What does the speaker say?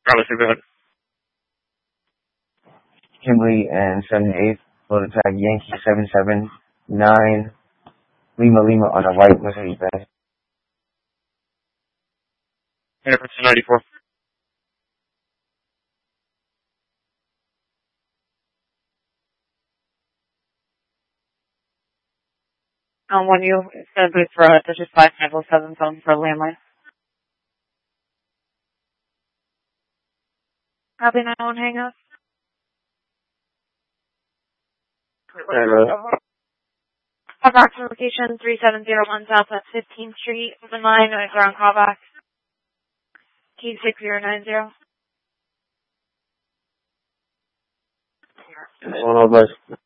Bravo 2, go ahead. Kimberly and 78th, float attack Yankee 779, Lima on the white Mercedes Benz. Interference 94. When you said booth for digit 5507 phone for landline. Copy 91 hang up. Approximate location 3701 Southwest 15th Street, open line, noise ground callback. Key 6090. One of us.